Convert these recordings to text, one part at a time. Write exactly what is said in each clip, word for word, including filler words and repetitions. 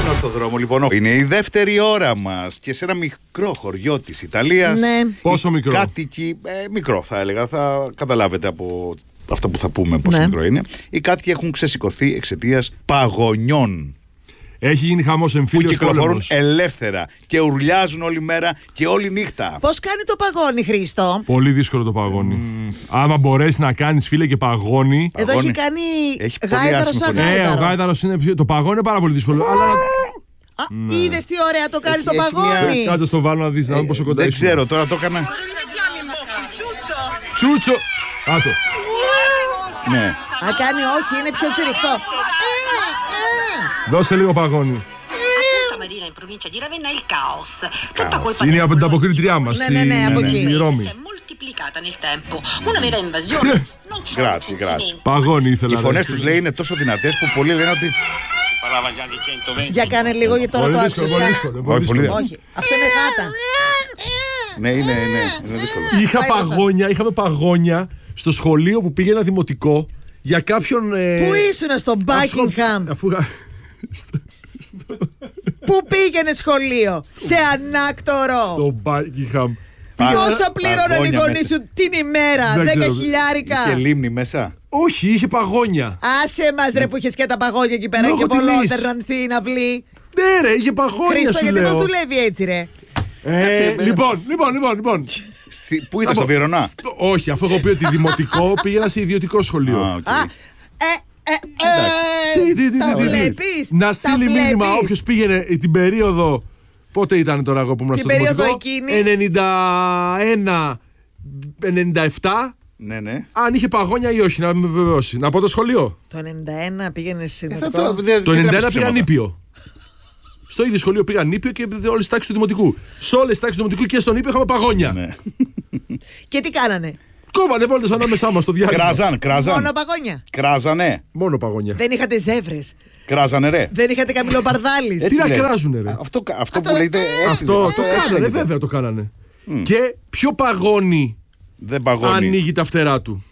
Μπαίνω στον δρόμο, λοιπόν. Είναι η δεύτερη ώρα μας και σε ένα μικρό χωριό της Ιταλίας. Ναι. Πόσο μικρό? Κάτοικοι, ε, μικρό θα έλεγα, θα καταλάβετε από αυτά που θα πούμε πόσο Ναι. μικρό είναι. Οι κάτοικοι έχουν ξεσηκωθεί εξαιτίας παγωνιών. Έχει γίνει χαμός, Που εμφύλιος κυκλοφορούν πόλεμος. ελεύθερα και ουρλιάζουν όλη μέρα και όλη νύχτα. Πώς κάνει το παγόνι, Χρήστο? Πολύ δύσκολο το παγόνι. Mm. Άμα μπορέσει να κάνεις, φίλε, και παγόνι. Εδώ Παγόνι. έχει κάνει Έχει πολύ γάιδαρο άσχημη σαν φωνή. Ε, ο γάιδαρο. γάιδαρος είναι πιο. Το παγόνι είναι πάρα πολύ δύσκολο. Αλλά. Α, είδες τι ωραία το κάνει Έχει- το έχει παγόνι. μια- Κάτσε στο βάλω να δεις, να δούμε πόσο κοντά Δεν ήσουν. ξέρω, τώρα το έκανα. Τσούτσο! Άτο. Ναι. Α, κάνει όχι, είναι πιο τσιριχτό. Δώσε λίγο παγόνι. Marina in provincia di Ravenna il caos. Tutta colpa Είναι del από την αποκρίτριά μας Ναι, στη ναι, ναι, από εκεί. στη Ρώμη. si è moltiplicata nel tempo. Una vera invasione. Non c'è un Grazie, grazie. censimento. Παγόνι Οι ήθελα. φωνές ρε. τους λέει είναι τόσο δυνατές που πολλοί λένε ότι. Parlava già di centoventi. Για κάνε λίγο γιατί τώρα Πολύ το δύσκολο, άκουσες. πολύ για- δύσκολο, Όχι, πολύ πολύ δύσκολο. Όχι, αυτό είναι γάτα. Ναι, είναι, είναι, είναι δύσκολο. Είχα Πάει μπροστά. παγόνια, είχαμε παγόνια στο σχολείο που πήγαινα δημοτικό για κάποιον. ε, Πού ήσουν στο Buckingham? Αφού. στο- Πού πήγαινε σχολείο? Σε ανάκτορο. Στο Buckingham. Πόσο πλήρωναν οι παγόνια γονείς μέσα. σου την ημέρα? Δεν Δέκα ξέρω. χιλιάρικα. Και λίμνη μέσα. Όχι, είχε παγόνια. Άσε μας ρε που είχες και τα παγόνια εκεί πέρα Λόγω και τιμής. πολλότερναν στην αυλή. Ναι, ρε, είχε παγόνια. Χρήστο, σου γιατί λέω. πώς δουλεύει έτσι ρε? Ε, Κάτσε, λοιπόν, λοιπόν, λοιπόν, λοιπόν. Στη- Πού ήταν, στο Βιερονά? Στο- Όχι, αφού έχω πει ότι δημοτικό πήγαινα σε ιδιωτικό σχολείο. Α, οκ. Α, ε, ε, Τι, ε, τι, τι, τα τι, τι. βλέπεις? Να Τα στείλει μήνυμα βλέπεις? όποιος πήγαινε την περίοδο. Πότε ήταν τώρα εγώ που ήμουν Την στο περίοδο δημοτικό? εκείνη. ενενήντα ένα ενενήντα επτά. Ναι, ναι. Αν είχε παγόνια ή όχι, να με βεβαιώσει. Να πω το σχολείο. Το ενενήντα ένα πήγαινε Ε, συνολικό. θα- θα- δεν- Το δεν ενενήντα ένα γράψεις πήγα ψέματα. νήπιο. Στο ίδιο σχολείο πήγα νήπιο και όλες τις τάξεις του δημοτικού. Σε όλες τις τάξεις του δημοτικού και στον νήπιο είχαμε παγόνια. Ναι. Και τι κάνανε? Κόβανε βόλτες ανάμεσά μας στο διάλειμμα. Κράζαν, κράζαν. Μόνο παγόνια. Κράζανε. Μόνο παγόνια. Δεν είχατε ζεύρες. Κράζανε, ρε. Δεν είχατε καμιλοπαρδάλης. Έτσι Τι να λέει. κράζουνε, ρε. Αυτό, αυτό που το- λέγεται. έτσι Αυτό λέγεται. το Έτσι κάνανε, λέγεται. βέβαια το κάνανε. Και ποιο παγόνι Δεν παγώνει. ανοίγει τα φτερά του?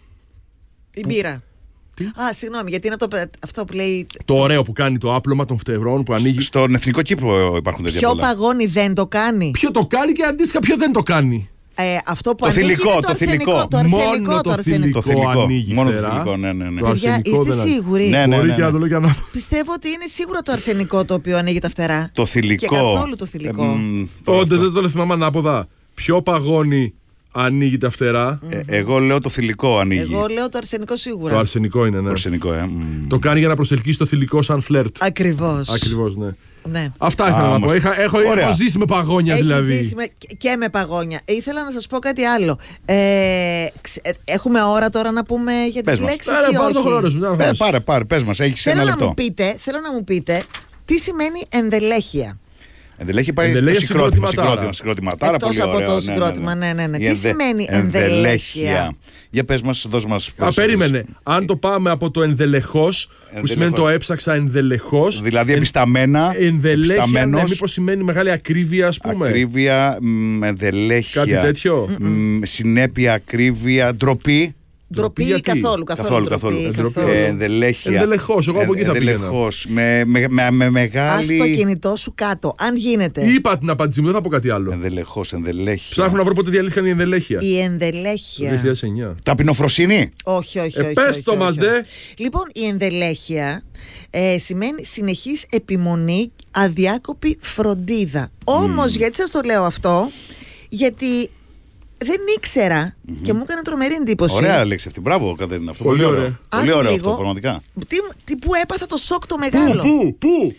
Η μπύρα. Α, συγγνώμη, γιατί είναι το, αυτό που λέει. Το ωραίο που κάνει το άπλωμα των φτερών που ανοίγει. Στον Εθνικό Κύπρο υπάρχουν τέτοια Ποιο πολλά. παγόνι δεν το κάνει? Ποιο το κάνει και αντίστοιχα ποιο δεν το κάνει. Ε, αυτό που Το ανοίγει θηλυκό, είναι το το αρσενικό. θηλυκό. Το αρσενικό, Μόνο το το αρσενικό. Το θηλυκό. ανοίγει Μόνο το φτερά. θηλυκό, ναι, ναι, ναι. Το Παιδιά, αρσενικό είστε δεν ανοίγει. σίγουροι? Ναι, ναι. Μπορεί και να το λέω και να. Πιστεύω ότι είναι σίγουρα το αρσενικό το οποίο ανοίγει τα φτερά. Το θηλυκό. Και καθόλου το θηλυκό. Ε, μ, τώρα Όντως αυτό. δεν το λέω θυμάμαι ανάποδα. Ποιο παγόνι ανοίγει τα φτερά? Ε, εγώ λέω το θηλυκό ανοίγει. Εγώ λέω το αρσενικό σίγουρα. Το αρσενικό είναι, ναι. Προσενικό, ε. μ. Το κάνει για να προσελκύσει το θηλυκό σαν φλερτ. Ακριβώς. Ακριβώς, ναι. Ναι. Αυτά ήθελα Α, να όμως. πω. Είχα, έχω, Ωραία. έχω ζήσει με παγόνια Έχει δηλαδή. ζήσει με, και με παγόνια. Ε, ήθελα να σας πω κάτι άλλο. Ε, ξε- ε, έχουμε ώρα τώρα να πούμε για Πες τις μας. λέξεις Πάρε, ή πάρε το όχι? χρόνο σου, μην Ε, αγχώνεσαι. πάρε, πάρε, πες μας, έχεις ένα Θέλω να, λεπτό. μου πείτε, θέλω να μου πείτε τι σημαίνει ενδελέχεια. Ενδελέχεια πάει Ενδελέχεια στο συγκρότημα. συγκροτηματάρα. Συγκρότημα, συγκροτηματάρα, Εκτός πολύ από ωραίο, το ναι, συγκρότημα, ναι, ναι, ναι. Τι Η ενδε- σημαίνει ενδελέχεια? Για πες μας, δώσ' μας. Α, περισσότερες. περίμενε. Αν το πάμε από το ενδελεχώς, που Ενδελεχώς. σημαίνει το έψαξα ενδελεχώς. Δηλαδή εν- επισταμένα, Ενδελέχεια, ναι, επισταμένος, μήπως σημαίνει μεγάλη ακρίβεια, ας πούμε. ακρίβεια, μ, ενδελέχεια. Κάτι τέτοιο. μ, Συνέπεια, ακρίβεια, ντροπή. Ντροπή γιατί? καθόλου, καθόλου, Καθόλου, ντροπή, καθόλου. καθόλου. Ε, ενδελέχεια. Ενδελεχώς, εγώ από εκεί θα πήγαινα. Ενδελεχώς, με, με, με, με Ας μεγάλη. το κινητό σου κάτω, αν γίνεται. Είπα την απάντησή μου, δεν θα πω κάτι άλλο. Ενδελεχώς, ενδελέχεια. Ψάχνω να βρω πότε διαλύθηκαν η ενδελέχεια. Η Το ενδελέχεια. δύο χιλιάδες εννιά. Ταπεινοφροσύνη. Όχι, όχι, Ε, όχι. πες όχι, το όχι, μας, όχι. ντε. Λοιπόν, η ενδελέχεια ε, σημαίνει συνεχής επιμονή, αδιάκοπη φροντίδα. Όμως, γιατί σας το λέω αυτό? Γιατί δεν ήξερα και μου έκανε τρομερή εντύπωση. Ωραία λέξη αυτή. Μπράβο, Κατερίνα. Αυτό Πολύ πολύ ωραία. ωραίο. Πολύ Άκου ωραίο λίγο. αυτό, πραγματικά. Τι, τι, που έπαθα το σοκ το Πού, μεγάλο. πού, πού.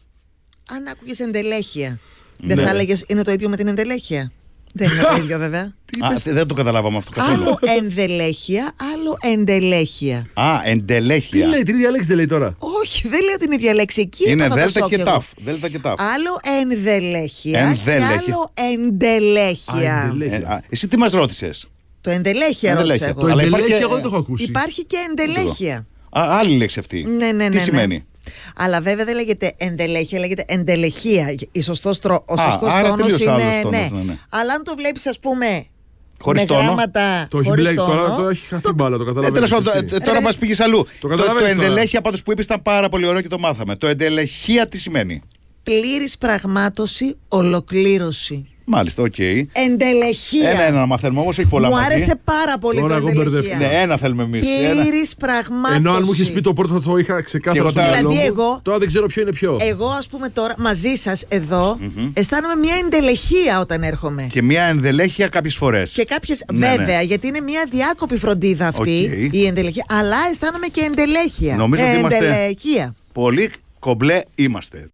Αν άκουγες ενδελέχεια, δεν Ναι. θα έλεγες είναι το ίδιο με την ενδελέχεια? Δεν είναι το ίδιο βέβαια. Α, δεν το καταλάβαμε αυτό καθόλου. Άλλο ενδελέχεια, άλλο εντελέχεια. Α, Τι εντελέχεια. λέει, την ίδια λέξη δεν λέει τώρα. Όχι, δεν λέω την ίδια λέξη. Εκεί Είναι έπαθα το δέλτα σοκ και εγώ. ταφ. Δέλτα και ταφ. Άλλο ενδελέχεια Ενδελέχεια. και άλλο εντελέχεια. Α, ενδελέχεια. Ε, α, εσύ τι μας ρώτησες? Το εντελέχεια ρώτησα Εντελέχεια. εγώ. Το Αλλά υπάρχει εντελέχεια και- εγώ δεν το έχω ακούσει. Υπάρχει και εντελέχεια. Α, άλλη λέξη αυτή. Ναι, ναι, ναι. Τι ναι. σημαίνει? Αλλά βέβαια δεν λέγεται εντελέχεια, λέγεται εντελεχεία. Η σωστός τρο... Ο Α, σωστός άρα τόνος τελείως είναι. άλλος τόνος, ναι. ναι, ναι. Αλλά αν το βλέπεις, ας πούμε. Χωρίς με τόνο. γράμματα Το έχει χωρίς μπλέξει τώρα, τόνο, τώρα έχει χαθεί το- μπάλα, το Ε, καταλαβαίνεις. τέλος πάντων, έτσι. ε, τώρα Ρε, μας πήγες αλλού. Το, το καταλαβαίνεις τώρα. εντελέχεια πάντως που είπες ήταν πάρα πολύ ωραίο και το μάθαμε. Το εντελεχεία τι σημαίνει? πλήρης πραγμάτωση, ολοκλήρωση. Μάλιστα, οκ. Okay. Εντελεχεία. Ένα-ένα να μαθαίνουμε όμως, όχι πολλά. Μου μαζί. άρεσε πάρα πολύ Τώρα το εγώ εντελεχεία. Ναι, ένα θέλουμε εμείς. Πλήρης πραγμάτωση. Ενώ αν μου είχε πει το πρώτο θα το είχα ξεκάθαρα στο μυαλό Δηλαδή μου. εγώ- Τώρα δεν ξέρω ποιο είναι ποιο. Εγώ, ας πούμε, τώρα μαζί σας εδώ αισθάνομαι μια εντελεχεία όταν έρχομαι. Και μια ενδελέχεια κάποιες φορές. Και κάποιες, Ναι, ναι. βέβαια, γιατί είναι μια διάκοπη φροντίδα αυτή Οκ. η εντελεχεία, αλλά αισθάνομαι και εντελέχεια. Νομίζω ότι είμαστε- Εντελεχεία. Πολύ κομπλέ είμαστε.